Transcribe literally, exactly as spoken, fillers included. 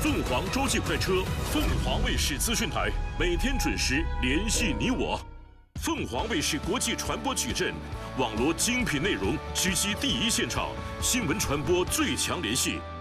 凤凰洲际快车，凤凰卫视资讯台每天准时联系你我。凤凰卫视国际传播矩阵，网罗精品内容，直击第一现场，新闻传播最强联系。